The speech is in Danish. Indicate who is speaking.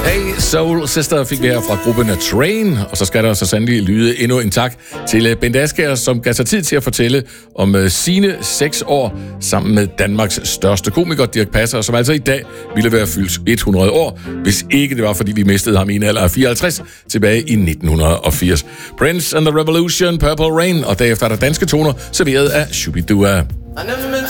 Speaker 1: Hey Soul Sister fik vi her fra gruppen Train, og så skal der så sandelig lyde endnu en tak til Bent Askjær, som gav sig tid til at fortælle om sine 6 år sammen med Danmarks største komiker, Dirch Passer, som altså i dag ville være fyldt 100 år, hvis ikke det var, fordi vi mistede ham i en alder af 54 tilbage i 1980. Prince and the Revolution, Purple Rain, og derefter er der danske toner serveret af Shubidua.